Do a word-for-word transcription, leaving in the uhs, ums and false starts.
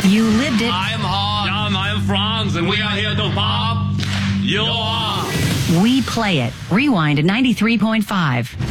You lived it. I'm Hans. I'm Franz, and we are here to pop your. We play it. Rewind at ninety-three point five.